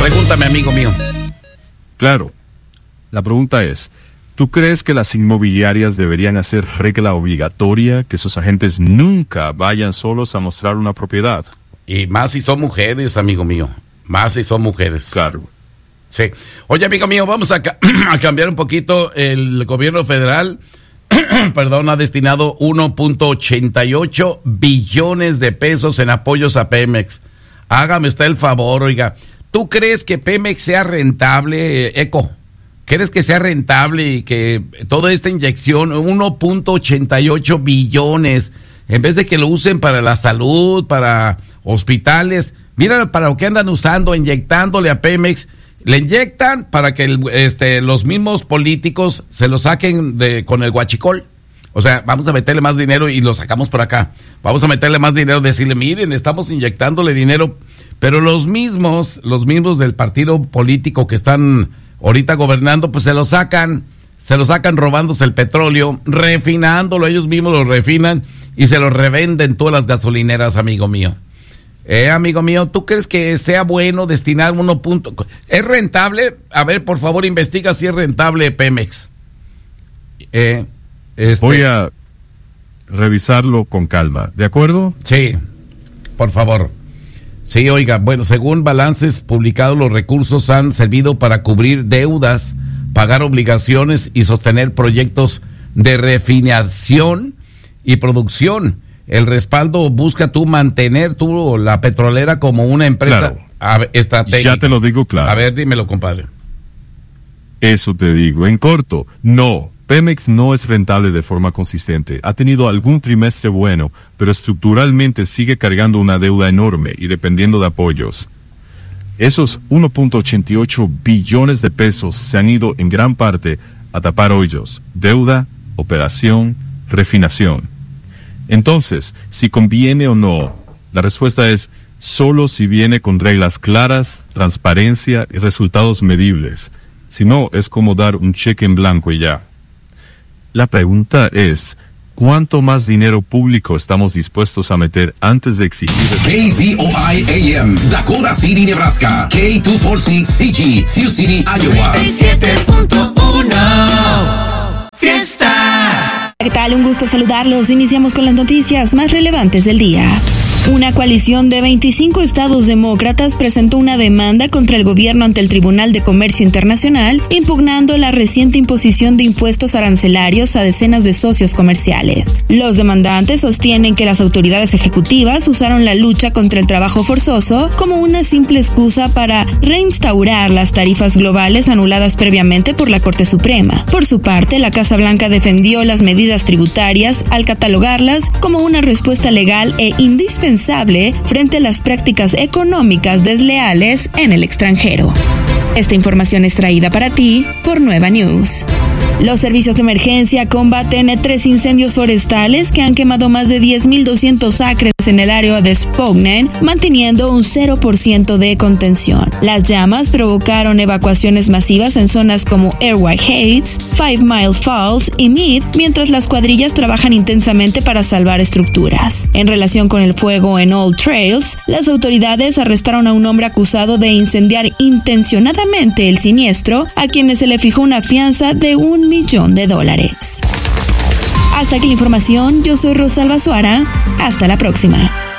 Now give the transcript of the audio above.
Pregúntame, amigo mío. Claro. La pregunta es, ¿tú crees que las inmobiliarias deberían hacer regla obligatoria que sus agentes nunca vayan solos a mostrar una propiedad? Y más si son mujeres, amigo mío. Más si son mujeres. Claro. Sí. Oye, amigo mío, vamos a cambiar un poquito. El gobierno federal, ha destinado 1.88 billones de pesos en apoyos a Pemex. Hágame usted el favor, oiga. ¿Tú crees que Pemex sea rentable, Eco? ¿Crees que sea rentable y que toda esta inyección, 1.88 billones, en vez de que lo usen para la salud, para hospitales, mira para lo que andan usando, inyectándole a Pemex, le inyectan para que los mismos políticos se lo saquen con el huachicol? O sea, vamos a meterle más dinero y lo sacamos por acá. Vamos a meterle más dinero, decirle, miren, estamos inyectándole dinero, pero los mismos del partido político que están ahorita gobernando, pues se lo sacan robándose el petróleo, refinándolo, ellos mismos lo refinan y se lo revenden todas las gasolineras, amigo mío. Amigo mío, ¿tú crees que sea bueno destinar ¿Es rentable? A ver, por favor, investiga si es rentable Pemex. Voy a revisarlo con calma, ¿de acuerdo? Sí, por favor. Sí, oiga, bueno, según balances publicados, los recursos han servido para cubrir deudas, pagar obligaciones y sostener proyectos de refinación y producción. El respaldo busca mantener la petrolera como una empresa estratégica. Ya te lo digo claro. A ver, dímelo, compadre. Eso te digo, en corto, no. Pemex no es rentable de forma consistente. Ha tenido algún trimestre bueno, pero estructuralmente sigue cargando una deuda enorme y dependiendo de apoyos. Esos 1.88 billones de pesos se han ido en gran parte a tapar hoyos, deuda, operación, refinación. Entonces, si conviene o no, la respuesta es solo si viene con reglas claras, transparencia y resultados medibles. Si no, es como dar un cheque en blanco y ya. La pregunta es, ¿cuánto más dinero público estamos dispuestos a meter antes de exigir? KZOI AM, Dakota City, Nebraska. K246CG, Sioux City, Iowa. 97.1 Fiesta. ¿Qué tal? Un gusto saludarlos. Iniciamos con las noticias más relevantes del día. Una coalición de 25 estados demócratas presentó una demanda contra el gobierno ante el Tribunal de Comercio Internacional, impugnando la reciente imposición de impuestos arancelarios a decenas de socios comerciales. Los demandantes sostienen que las autoridades ejecutivas usaron la lucha contra el trabajo forzoso como una simple excusa para reinstaurar las tarifas globales anuladas previamente por la Corte Suprema. Por su parte, la Casa Blanca defendió las medidas tributarias al catalogarlas como una respuesta legal e indispensable frente a las prácticas económicas desleales en el extranjero. Esta información es traída para ti por Nueva News. Los servicios de emergencia combaten 3 incendios forestales que han quemado más de 10.200 acres en el área de Spokane, manteniendo un 0% de contención. Las llamas provocaron evacuaciones masivas en zonas como Airway Heights, 5 Mile Falls y Mead, mientras las cuadrillas trabajan intensamente para salvar estructuras. En relación con el fuego en Old Trails, las autoridades arrestaron a un hombre acusado de incendiar intencionadamente el siniestro, a quienes se le fijó una fianza de $1 millón. Hasta aquí la información, yo soy Rosalba Suara, hasta la próxima.